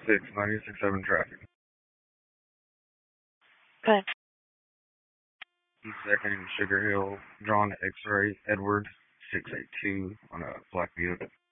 96 traffic. Good. East 2nd, Sugar Hill, John X-Ray, Edward, 682 on a black vehicle.